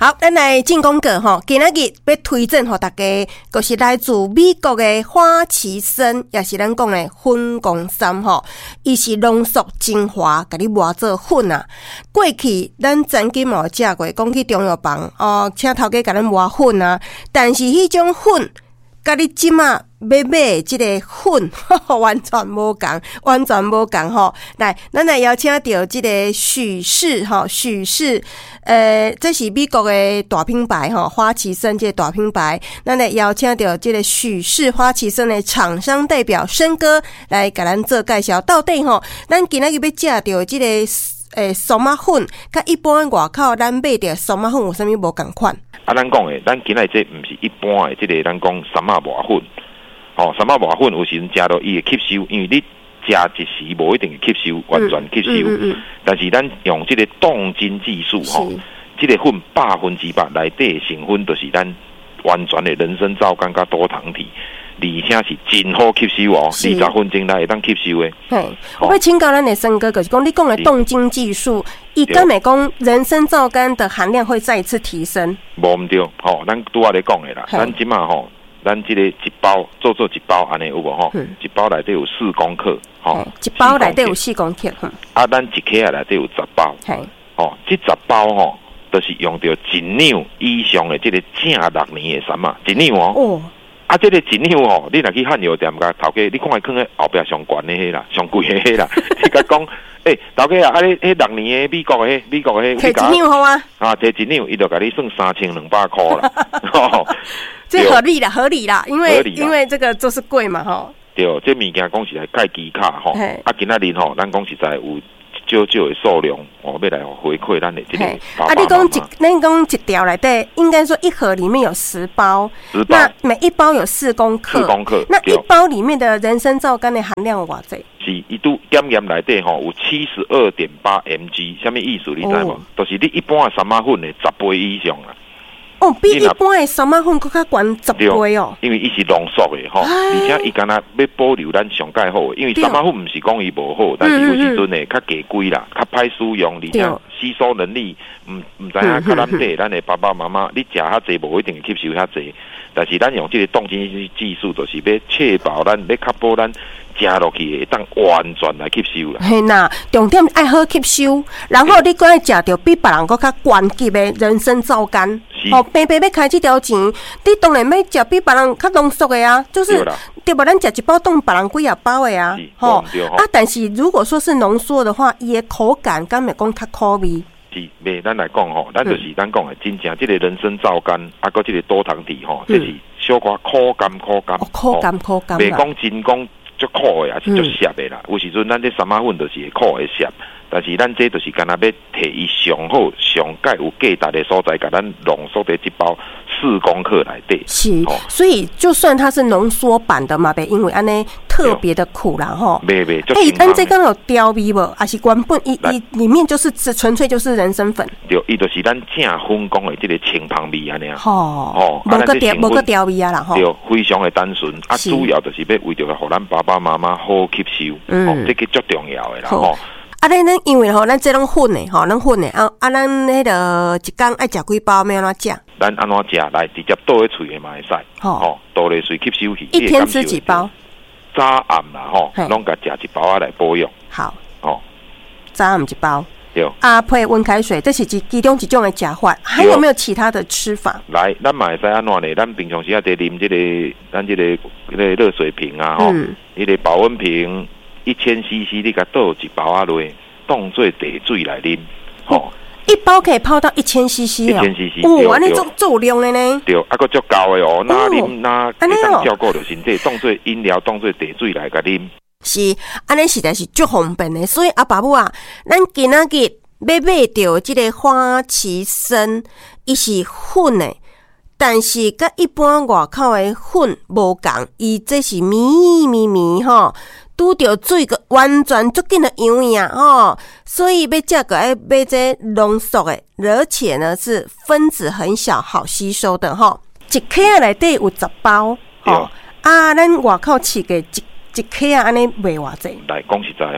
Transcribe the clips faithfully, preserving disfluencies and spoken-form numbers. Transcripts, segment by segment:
好，咱来进广告吼，今仔日要推荐给大家，就是来自美国的花旗参，也是咱讲的粉公参吼，伊是浓缩精华，甲你磨做粉啊。过去咱曾经有食过，讲去中药房哦，请头家甲咱磨粉啊，但是迄种粉，甲你即马要买即个粉，完全无共，完全无共吼。来，咱来邀请到即个许氏吼，许氏，呃，这是美国的大品牌吼，花旗参这个大品牌。咱来邀请到即个许氏花旗参的厂商代表申哥来甲咱做介绍。到底吼，咱今仔日要食到即个诶松麻粉，甲一般外口咱买着松麻粉有啥物无共款？ 啊，咱讲诶，咱今仔这毋是一般诶，即个咱讲三麻麻粉。哦，三麻麻粉有时阵食到伊会吸收，因为你食一时无一定会吸收，完全吸收。嗯嗯嗯、但是咱用即个冻精技术吼，即、这个粉百分之百内底成分就是咱完全的人参皂苷甲多糖体，而且是真好吸收哦，二十分钟内会当吸收的。 嘿，我要请教咱的申哥，就是讲你讲的冻精技术，伊敢会讲人参皂苷的含量会再一次提升？ 无毋对，吼、哦，咱拄仔咧讲的啦，咱即马吼。咱这个一包做做一包安尼有无吼？嗯、一包内底有四公克，吼、哦， 一包内底有四公克，嗯、 啊，咱一克内底有十包，哦，这十包吼，都是用到一两以上的这个正六年的参啊，一两哦。哦啊，这个一两吼，你若去汉药店甲头家，你看伊放喺后壁上悬的迄啦，上贵的迄啦，你甲讲，诶，头家啊，啊，迄迄六年的美国的迄美国的迄， 摕一两好啊？ 啊，摕一两，伊就甲你算三千两百块啦。 这合理啦，合理啦，因为因为这个就是贵嘛，吼。 对，这物件讲实在太低卡吼，啊，今仔日吼，咱讲实在有少少的数量，哦，要来回馈咱的这个爸爸妈妈。啊， 你讲一，咱讲一条内底，应该说一盒里面有十包， 十包， 那每一包有四公克， 四公克， 那一包里面的人参皂苷的含量有偌济？ 是，伊都检验内底吼有七十二点八 mg， 什么意思？你知无？就是你一般的三麻粉的十倍以上啦。 哦，比一般的三麻粉更加悬十倍哦。 因为伊是浓缩的吼，而且伊敢若要保留咱上介好的，因为三麻粉毋是讲伊无好，但是有时阵呢较价贵啦，较歹使用，而且吸收能力毋毋知影较难得，咱的爸爸妈妈你食较济无一定吸收较济，但是咱用这个冻精技术，就是要确保咱要确保咱。食落去会当完全来吸收啦。 嘿呐，重点爱好吸收，然后你搁爱食到比别人搁较高级的人参皂苷。哦，平平要开这条钱，你当然要食比别人较浓缩的啊，就是对吧？咱食一包当别人几啊包的啊，吼、哦、啊！但是如果说是浓缩的话，伊的口感敢会讲较苦味。 是，袂咱来讲吼，咱就是咱讲的真正这个人参皂苷，啊，搁这个多糖体吼，这是小可苦甘苦甘， 苦甘苦甘， 袂讲真讲。足苦的，也是足涩的啦。有时阵咱这三麻粉就是会苦的涩，但是咱这就是干那要摕伊上好、上盖有价值的所在，甲咱浓缩在一包四公克内底。 是，哦、所以就算它是浓缩版的嘛，别因为安尼特别的苦啦吼。 袂袂， 哎，咱这刚有调味无？还是原本伊伊里面就是纯粹就是人参粉？ 对，伊就是咱正粉讲的这个清香味安尼啊。 吼哦，无个调无个调味啊啦吼。 对，非常的单纯，啊，主要就是要为着互咱爸爸妈妈好吸收，嗯，哦、这个最重要的啦吼。 啊，咱咱因为吼，咱这种粉的吼，咱粉的啊啊，咱迄个一天爱食几包，要安怎食？ 咱安怎食来直接倒咧喙的嘛会使，吼，倒咧喙吸收去。 一天吃几包？ 早暗啦吼，拢甲食一包啊来保养。 好，哦，早暗一包。 对。 啊，配温开水，这是其其中一种的食法，还有没有其他的吃法？ 来，咱嘛会使安怎呢？咱平常时啊，得啉这个咱这个迄个热水瓶啊，吼，迄个保温瓶。一千 C C， 你甲倒一包啊落，当做茶水来啉，吼、哦。 一包可以泡到一千 C C 啊！一千 C C， 哇，那足足量的呢。 对，啊个足高的哦，那啉那会当照顾着身体，当做饮料，当做茶水来甲啉。 是，安尼实在是足方便的。所以阿爸母啊，咱今仔日要买到这个花旗参，伊是粉的。但是甲一般外口的粉无共，伊这是咪咪咪吼，拄着水个完全足紧的样样吼，所以要价格爱买这浓缩的，而且呢是分子很小，好吸收的吼。一克内底有十包吼，啊，咱外口饲个一一克啊，安尼卖偌济？ 来讲实在吼，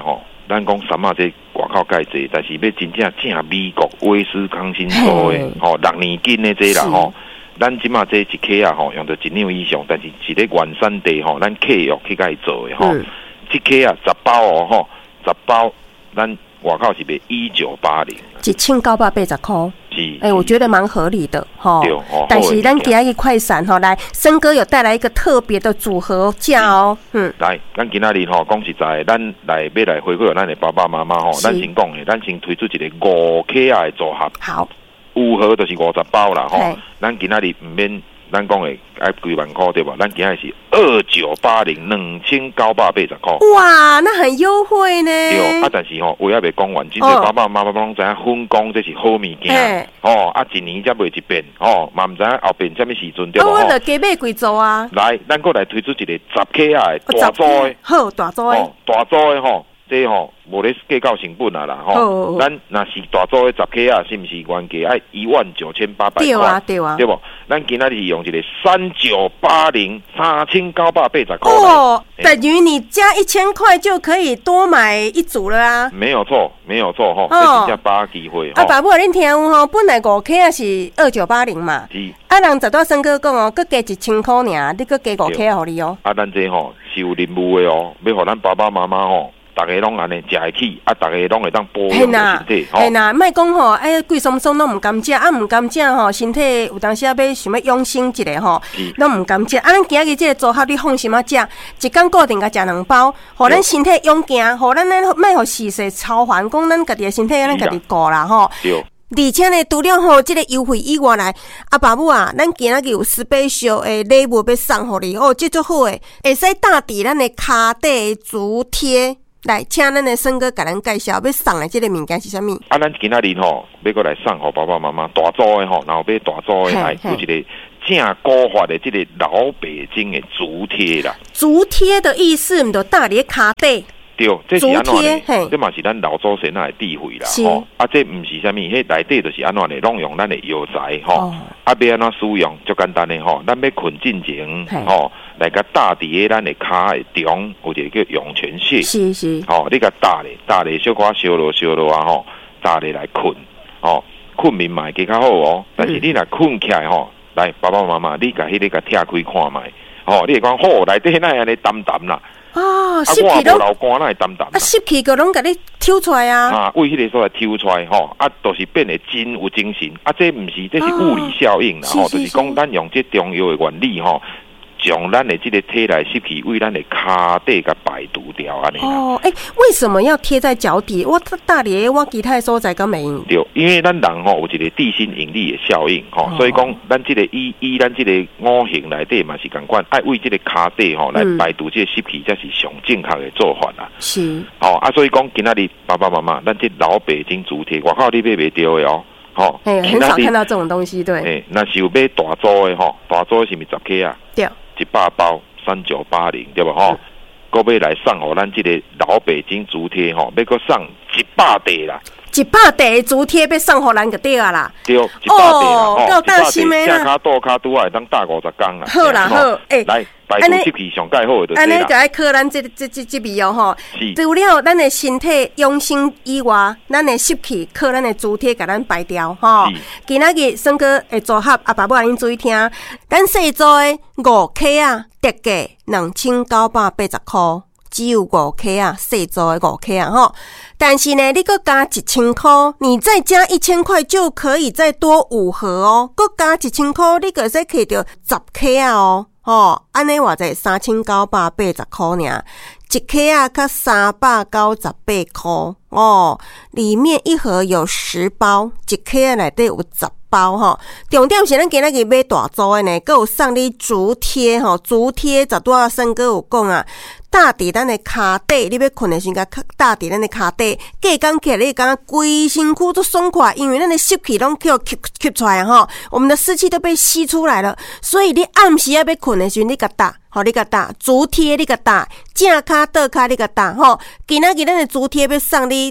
咱讲什么这外口介济，但是要真正正美国威斯康辛州的吼六年斤的这啦吼，咱即马这一克啊吼用到一两以上，但是是咧原产地吼，咱契约去甲伊做的吼，一克啊十包哦吼，十包咱外口是卖一九八零， 一千九百八十块。 是， 哎、欸，我觉得蛮合理的哈。 对哦。 但是咱今日快闪哈，来森哥有带来一个特别的组合价哦。嗯。 来，咱今仔日吼讲实在，咱来要来回馈咱的爸爸妈妈吼，咱先讲的，咱先推出一个五克啊的组合。 好。 五盒就是五十包啦吼。咱今仔日唔免咱讲的爱几万块对吧？咱今仔日是二九八零两千九百八十块。 哇，那很优惠呢。 对，啊，但是吼，话也未讲完，真侪爸爸妈妈拢知影分工这是好物件，哦，啊，一年才卖一遍，哦，嘛唔知影后边什么时阵对吧？ 我就加买几组啊。 来，咱过来推出一个十克啊的大组的， 好大组的， 哦，大组的吼，这吼无咧计较成本啊啦，吼，咱若是大组的十克啊，是毋是原价爱一万九千八百块？ 对啊，对啊， 对不？咱今仔日用一个三九八零三千九百八十块哦，等于你加一千块就可以多买一组了啊！ 没有错，没有错吼，这是只把机会。 啊，爸母，恁听有吼，本来五 K 啊是二九八零嘛， 是。 啊，人十多森哥讲哦，佮加一千块尔，你佮加五 K 互你哦。 啊，咱这吼是有任务的哦，要互咱爸爸妈妈吼。大家拢安尼食会起，啊，大家拢会当保养身体，吼。 嘿呐，莫讲吼，哎，贵松松拢唔甘食，啊，唔甘食吼，身体有当时啊要想要养生一下吼，拢唔甘食。啊，咱今日这个组合你放心啊食，一天固定甲食两包，互咱身体养健，互咱咱莫互事事超凡，讲咱家己的身体咱家己顾啦吼。而且呢，除了吼这个优惠以外来，啊爸母啊，咱今仔日有 special 的礼物要送互你哦，这足好诶，会使搭伫咱的骹底足贴。来，请咱的森哥甲咱介绍要送的这个物件是啥物？ 啊，咱今仔日吼要过来送互爸爸妈妈大组的吼，然后买大组的来，有一个正古法的这个老北京的足贴啦。 足贴的意思，唔就搭伫骹底。 对，这是安怎呢？这嘛是咱老祖先那的智慧啦，吼！啊，这唔是啥物，迄内底就是安怎呢？拢用咱的药材，吼、哦，啊，要安怎使用？足简单的吼，咱要困进前，吼，来个搭伫咧咱的骹的中，有一个叫涌泉穴， 是是， 吼，你个搭咧，搭咧小可烧落烧落啊，吼，搭咧来困，吼，困眠嘛会较好哦。但是你若困起来吼，来爸爸妈妈，你甲迄个甲拆开看卖，吼，你会讲好，内底那安尼淡淡啦。 哦， 湿气都流汗，那会淡淡。 啊，湿气个拢甲你抽出来啊！ 啊，为迄个所在抽出来吼，啊，都是变得真有精神。啊，这毋是，这是物理效应啦，吼、哦，就是讲咱用这中药的原理吼，将咱的这个体内湿气为咱的骹底甲排除掉安尼啦。 哦，哎、欸，为什么要贴在脚底？我大咧，我其他的所在敢没用？ 对，因为咱人吼有一个地心引力的效应吼、哦，所以讲咱这个以以咱这个五行内底嘛是共款，爱为这个骹底吼来排除这个湿气，才是上正确的做法啦。 是。 哦啊，所以讲今仔日爸爸妈妈，咱这老北京足贴，外口你买袂到的哦。吼、 欸，很少看到这种东西，对。 诶，那是有买大组的吼，大组是咪十克啊？ 对。 一百包三九八零，对不吼？搁要来送互咱这个老北京足贴吼，要搁送一百袋啦。 一百袋足贴要送互咱就对啊啦。 对，一百袋啦， 哦，够大心的啦。 下骹倒骹拄啊，会当打五十工啦。 好啦好，诶、欸， 来排除湿气上介好的。 安尼就爱靠咱这这这这味哦吼。 是。 除了咱的身体养生以外，咱的湿气靠咱的足贴甲咱排掉吼。今仔日森哥的组合，阿爸母恁注意听，咱细组的五克啊，特价两千九百八十块。只有五克啊，细组的五克啊吼，但是呢，你搁加一千块，你再加一千块就可以再多五盒哦，搁加一千块，你个使摕到十克啊哦，吼，安尼话才三千九百八十块尔，一克啊，甲三百九十八块哦，里面一盒有十包，一克啊内底有十包吼，重点是咱今仔日买大组的呢，搁有送你足贴吼，足贴十多啊，森哥有讲啊。搭伫咱的骹底，你要困的时阵，搭伫咱的骹底，隔工起来，你感觉规身躯都爽快，因为咱的湿气拢叫吸吸出来哈，我们的湿气都被吸出来了，所以你暗时啊要困的时阵，你甲搭，好，你甲搭，足贴你甲搭，正骹倒骹你甲搭，吼，今仔日咱的足贴要送你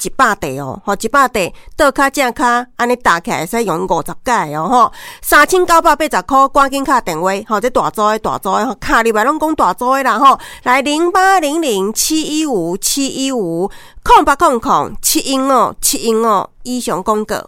一百块哦，吼一百块倒卡正卡，安尼打起来会使用五十届哦，吼三千九百八十块，赶紧卡电话，吼这大组的大组的，卡入来拢讲大组的啦，吼来零八零零七一五七一五空八空空七一五七一五以上广告。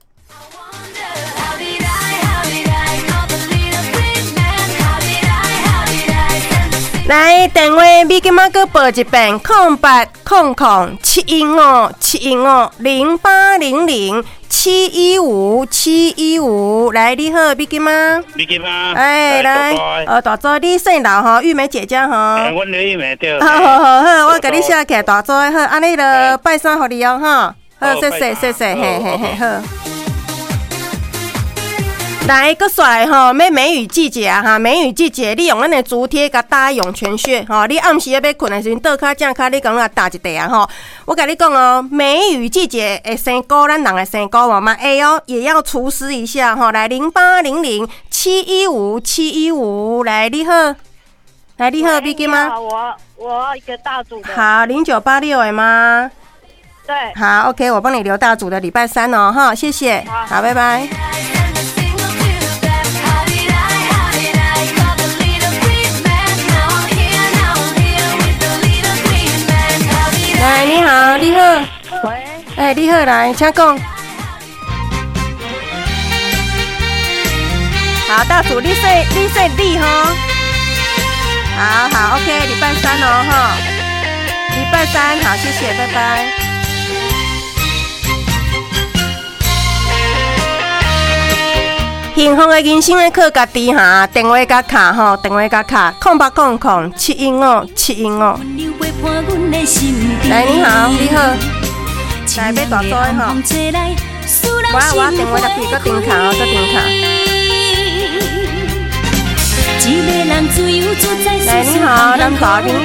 来电话，你今仔搁报一遍，空八空空七一五七一五零八零零七一五七一五。来，你好，你今仔？ 你今仔？ 哎，来，呃，大组，你姓刘吼，玉梅姐姐吼。 哎，阮叫玉梅对。 好好好好，我甲你写起来大组的好，安尼就拜三互你哦，哈。好，谢谢谢谢，嘿嘿嘿，好。来个甩吼，咩梅雨季节啊哈，梅雨季节，你用咱的竹贴甲打涌泉穴吼，你暗时要困的时阵，倒脚正脚，你讲啊打一地啊吼。我甲你讲哦，梅雨季节会生菇，咱人会生菇嘛嘛会哦，也要除湿一下吼。来零八零零七一五七一五，来你好，来你好，毕金吗？ 我我一个大组的。 好，零九八六的吗？ 对。 好 ，OK， 我帮你留大组的礼拜三哦，哈，谢谢，好，好拜拜。来，你好，你好， 喂， 哎、欸，你好，来，请讲。好，大主，你说，你说你吼，好好 ，OK， 礼拜三哦，哈，礼拜三，好，谢谢，拜拜。幸福的人生的靠家己哈，电话甲卡吼，电话甲卡，空八空空七一五七一五。来，你好，你好，来要大组的吼，我我电话落去，搁订卡哦，搁订卡。来，你好，南岛零